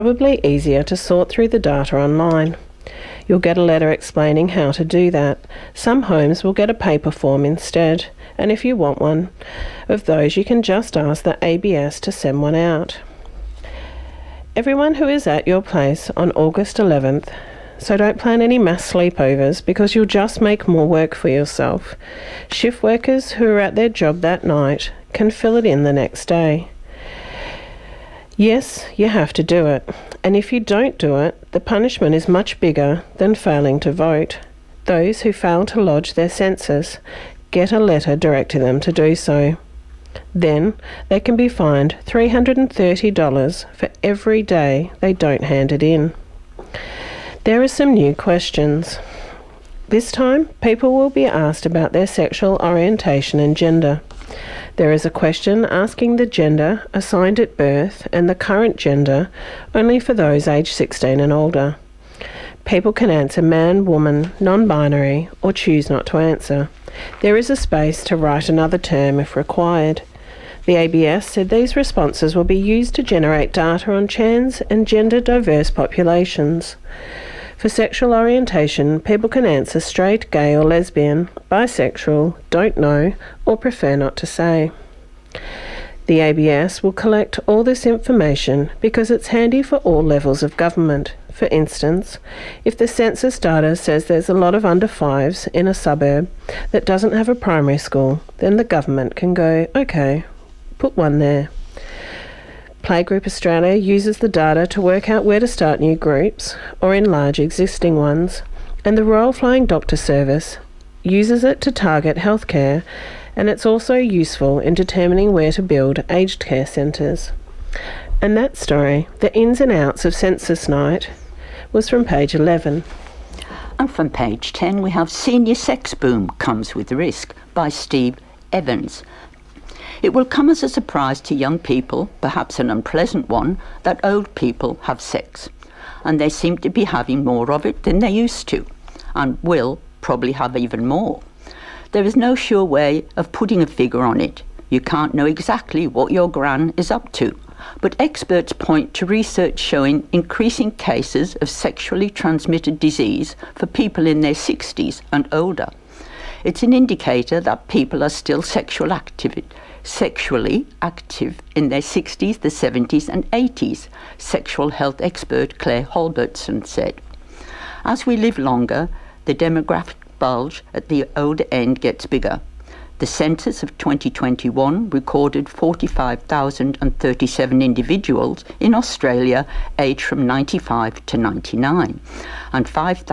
Probably easier to sort through the data online. You'll get a letter explaining how to do that. Some homes will get a paper form instead, and if you want one of those, you can just ask the ABS to send one out. Everyone who is at your place on August 11th, so don't plan any mass sleepovers because you'll just make more work for yourself. Shift workers who are at their job that night can fill it in the next day. Yes, you have to do it, and if you don't do it, the punishment is much bigger than failing to vote. Those who fail to lodge their census get a letter directing them to do so. Then they can be fined $330 for every day they don't hand it in. There are some new questions. This time, people will be asked about their sexual orientation and gender. There is a question asking the gender assigned at birth and the current gender only for those aged 16 and older. People can answer man, woman, non-binary, or choose not to answer. There is a space to write another term if required. The ABS said these responses will be used to generate data on trans and gender diverse populations. For sexual orientation, people can answer straight, gay or lesbian, bisexual, don't know, or prefer not to say. The ABS will collect all this information because it's handy for all levels of government. For instance, if the census data says there's a lot of under fives in a suburb that doesn't have a primary school, then the government can go, okay, put one there. Playgroup Australia uses the data to work out where to start new groups or enlarge existing ones, and the Royal Flying Doctor Service uses it to target healthcare, and it's also useful in determining where to build aged care centres. And that story, the ins and outs of Census Night, was from page 11. And from page 10 we have Senior Sex Boom Comes with Risk by Steve Evans. It will come as a surprise to young people, perhaps an unpleasant one, that old people have sex. And they seem to be having more of it than they used to, and will probably have even more. There is no sure way of putting a figure on it. You can't know exactly what your gran is up to. But experts point to research showing increasing cases of sexually transmitted disease for people in their 60s and older. It's an indicator that people are still sexually active in their 60s, the 70s and 80s, sexual health expert Claire Halbertson said. As we live longer, the demographic bulge at the older end gets bigger. The census of 2021 recorded 45,037 individuals in Australia aged from 95 to 99 and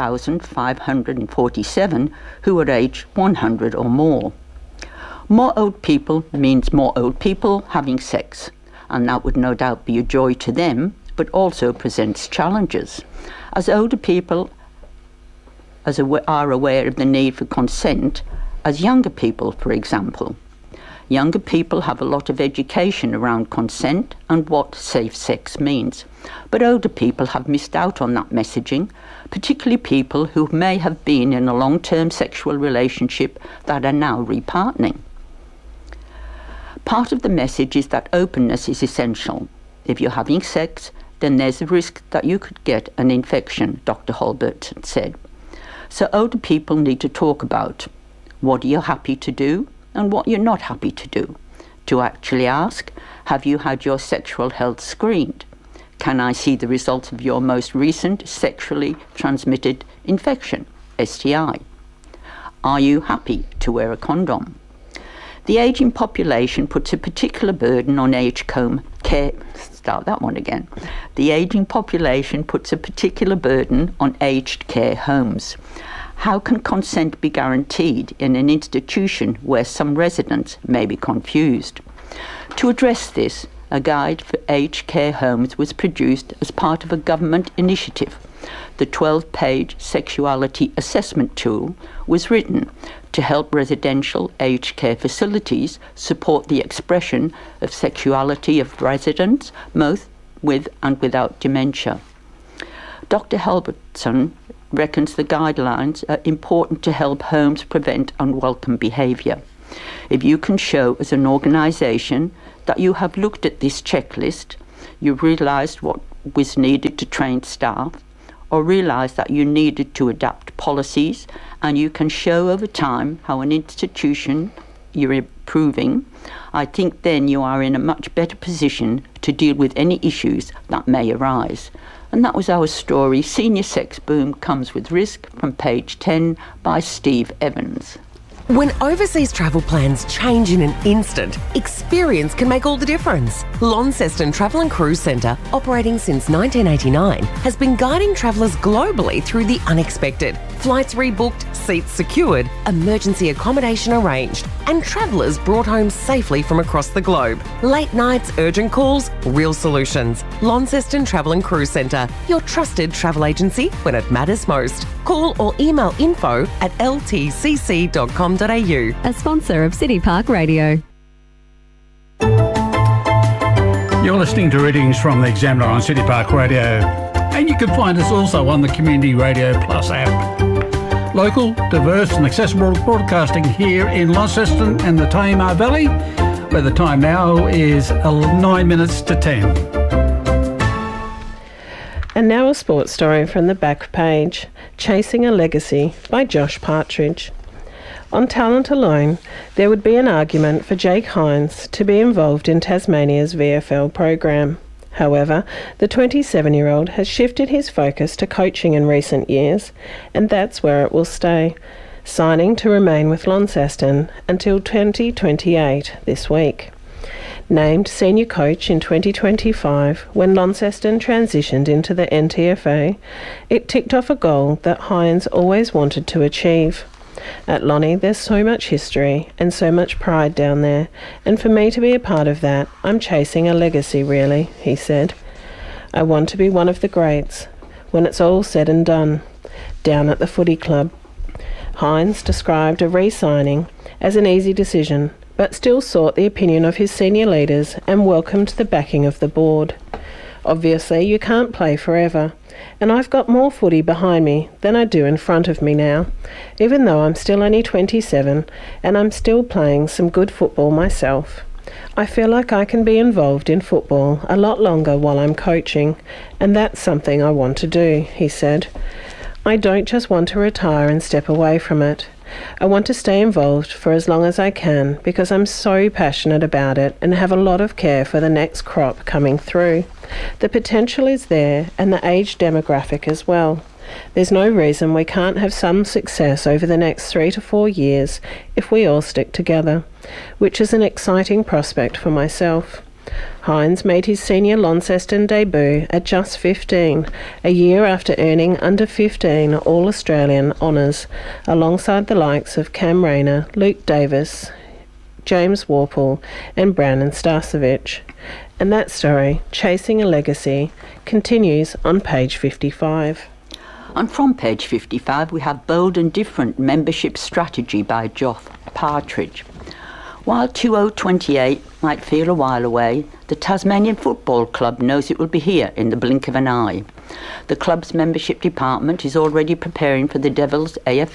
5,547 who were aged 100 or more. More old people means more old people having sex, and that would no doubt be a joy to them, but also presents challenges. As older people are aware of the need for consent, as younger people, for example. Younger people have a lot of education around consent and what safe sex means, but older people have missed out on that messaging, particularly people who may have been in a long-term sexual relationship that are now repartnering. Part of the message is that openness is essential. If you're having sex, then there's a risk that you could get an infection, Dr. Halbert said. So older people need to talk about what are you happy to do and what you're not happy to do. To actually ask, have you had your sexual health screened? Can I see the results of your most recent sexually transmitted infection, STI? Are you happy to wear a condom? The ageing population puts a particular burden on aged care. Start that one again. The ageing population puts a particular burden on aged care homes. How can consent be guaranteed in an institution where some residents may be confused? To address this, a guide for aged care homes was produced as part of a government initiative. The 12-page sexuality assessment tool was written to help residential aged care facilities support the expression of sexuality of residents, both with and without dementia. Dr. Halbertson reckons the guidelines are important to help homes prevent unwelcome behaviour. If you can show as an organisation that you have looked at this checklist, you've realised what was needed to train staff, or realise that you needed to adapt policies, and you can show over time how an institution you're improving, I think then you are in a much better position to deal with any issues that may arise. And that was our story. Senior Sex Boom Comes with Risk, from page 10 by Steve Evans. When overseas travel plans change in an instant, experience can make all the difference. Launceston Travel and Cruise Centre, operating since 1989, has been guiding travellers globally through the unexpected. Flights rebooked, seats secured, emergency accommodation arranged, and travellers brought home safely from across the globe. Late nights, urgent calls, real solutions. Launceston Travel and Cruise Centre, your trusted travel agency when it matters most. Call or email info@ltcc.com.au. A sponsor of City Park Radio. You're listening to readings from the Examiner on City Park Radio, and you can find us also on the Community Radio Plus app. Local, diverse and accessible broadcasting here in Launceston and the Tamar Valley, where the time now is 9 minutes to 10. And now a sports story from the back page, Chasing a Legacy by Josh Partridge. On talent alone, there would be an argument for Jake Hines to be involved in Tasmania's VFL program. However, the 27-year-old has shifted his focus to coaching in recent years, and that's where it will stay, signing to remain with Launceston until 2028 this week. Named senior coach in 2025, when Launceston transitioned into the NTFA, it ticked off a goal that Hines always wanted to achieve. At Lonnie, there's so much history and so much pride down there, and for me to be a part of that, I'm chasing a legacy really, he said. I want to be one of the greats, when it's all said and done, down at the footy club. Hines described a re-signing as an easy decision, but still sought the opinion of his senior leaders and welcomed the backing of the board. Obviously, you can't play forever, and I've got more footy behind me than I do in front of me now, even though I'm still only 27 and I'm still playing some good football myself. I feel like I can be involved in football a lot longer while I'm coaching, and that's something I want to do, he said. I don't just want to retire and step away from it. I want to stay involved for as long as I can because I'm so passionate about it and have a lot of care for the next crop coming through. The potential is there, and the age demographic as well. There's no reason we can't have some success over the next 3 to 4 years if we all stick together, which is an exciting prospect for myself. Hines made his senior Launceston debut at just 15, a year after earning under 15 All-Australian honours, alongside the likes of Cam Rayner, Luke Davis, James Warple and Brandon Starcevich. And that story, Chasing a Legacy, continues on page 55. And from page 55 we have Bold and Different Membership Strategy by Josh Partridge. While 2028 might feel a while away, the Tasmanian Football Club knows it will be here in the blink of an eye. The club's membership department is already preparing for the Devils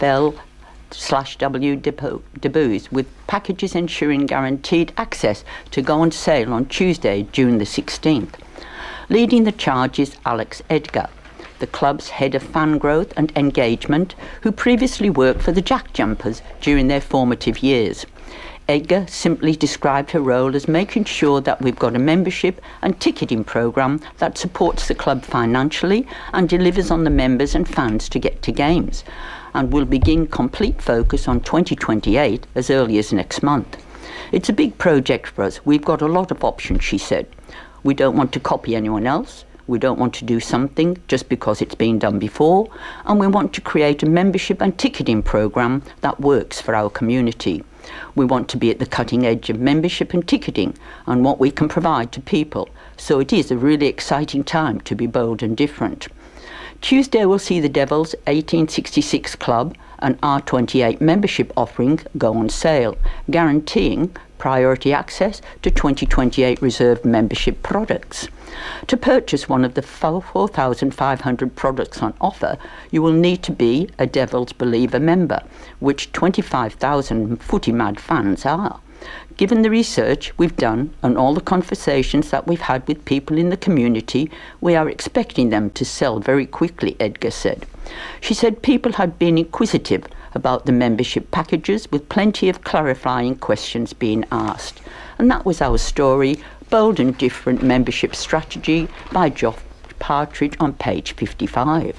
AFL/W debuts, with packages ensuring guaranteed access to go on sale on Tuesday, June the 16th. Leading the charge is Alex Edgar, the club's head of fan growth and engagement, who previously worked for the Jack Jumpers during their formative years. Edgar simply described her role as making sure that we've got a membership and ticketing programme that supports the club financially and delivers on the members and fans to get to games, and will begin complete focus on 2028 as early as next month. It's a big project for us. We've got a lot of options, she said. We don't want to copy anyone else. We don't want to do something just because it's been done before, and we want to create a membership and ticketing programme that works for our community. We want to be at the cutting edge of membership and ticketing and what we can provide to people, so it is a really exciting time to be bold and different. Tuesday will see the Devils 1866 Club and R28 membership offering go on sale, guaranteeing priority access to 2028 reserved membership products. To purchase one of the 4,500 products on offer, you will need to be a Devils Believer member, which 25,000 Footy Mad fans are. Given the research we've done and all the conversations that we've had with people in the community, we are expecting them to sell very quickly, Edgar said. She said people had been inquisitive about the membership packages, with plenty of clarifying questions being asked. And that was our story, Bold and Different Membership Strategy by Geoff Partridge on page 55.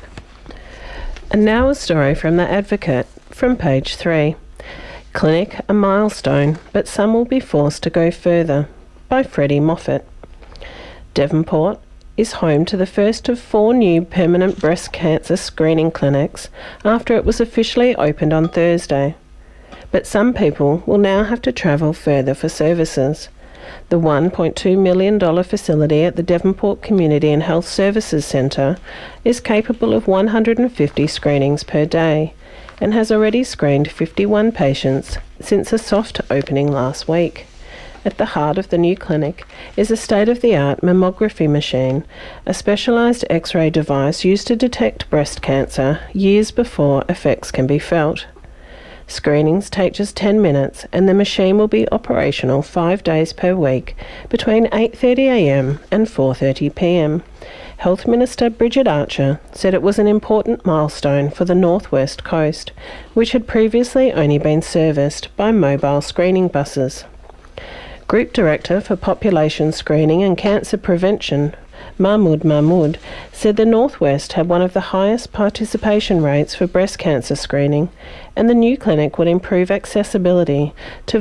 And now a story from The Advocate from page 3. Clinic a milestone, but some will be forced to go further, by Freddie Moffat. Devonport is home to the first of 4 new permanent breast cancer screening clinics after it was officially opened on Thursday. But some people will now have to travel further for services. The $1.2 million facility at the Devonport Community and Health Services Centre is capable of 150 screenings per day and has already screened 51 patients since a soft opening last week. At the heart of the new clinic is a state-of-the-art mammography machine, a specialised X-ray device used to detect breast cancer years before effects can be felt. Screenings take just 10 minutes and the machine will be operational 5 days per week between 8:30 a.m. and 4:30 p.m. Health Minister Bridget Archer said it was an important milestone for the North West Coast, which had previously only been serviced by mobile screening buses. Group Director for Population Screening and Cancer Prevention, Mahmoud, said the North West had one of the highest participation rates for breast cancer screening, and the new clinic would improve accessibility to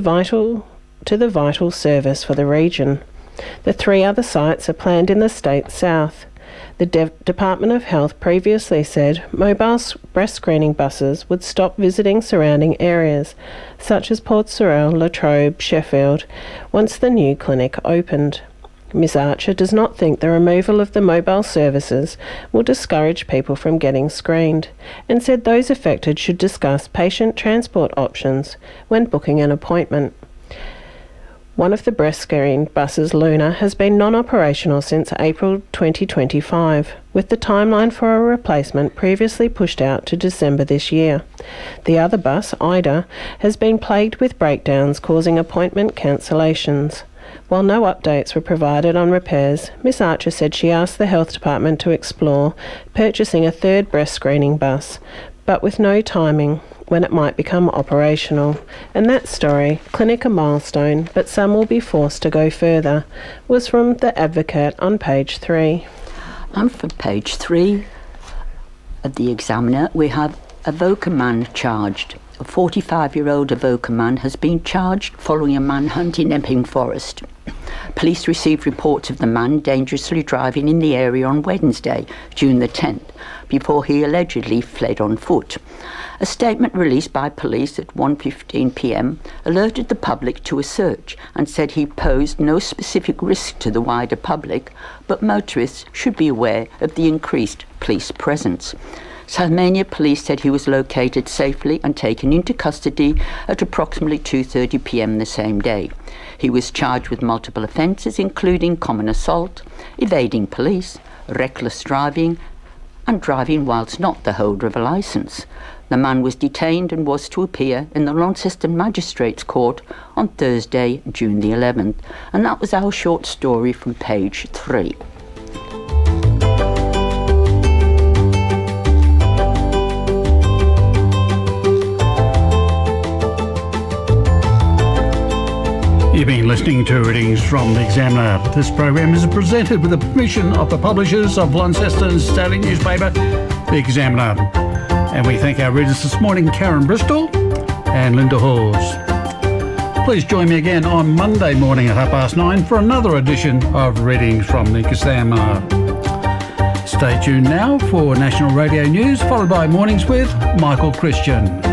the vital service for the region. The 3 other sites are planned in the state's south. The Department of Health previously said mobile breast screening buses would stop visiting surrounding areas, such as Port Sorell, Latrobe, Sheffield, once the new clinic opened. Ms Archer does not think the removal of the mobile services will discourage people from getting screened, and said those affected should discuss patient transport options when booking an appointment. One of the breast screening buses, Luna, has been non-operational since April 2025, with the timeline for a replacement previously pushed out to December this year. The other bus, Ida, has been plagued with breakdowns causing appointment cancellations. While no updates were provided on repairs, Ms Archer said she asked the Health Department to explore purchasing a 3rd breast screening bus, but with no timing when it might become operational. And that story, Clinic a milestone, but some will be forced to go further, was from The Advocate on page 3. And from page 3 of the Examiner, we have Avoca man charged. A 45-year-old Avoca man has been charged following a manhunt in Epping Forest. Police received reports of the man dangerously driving in the area on Wednesday, June the 10th, before he allegedly fled on foot. A statement released by police at 1:15 p.m. alerted the public to a search and said he posed no specific risk to the wider public, but motorists should be aware of the increased police presence. Tasmania Police said he was located safely and taken into custody at approximately 2:30 p.m. the same day. He was charged with multiple offences, including common assault, evading police, reckless driving, and driving whilst not the holder of a licence. The man was detained and was to appear in the Launceston Magistrates Court on Thursday, June the 11th. And that was our short story from page 3. You've been listening to readings from The Examiner. This program is presented with the permission of the publishers of Launceston's daily newspaper, The Examiner. And we thank our readers this morning, Karen Bristol and Linda Hawes. Please join me again on Monday morning at 9:30 for another edition of Readings from The Examiner. Stay tuned now for National Radio News, followed by Mornings with Michael Christian.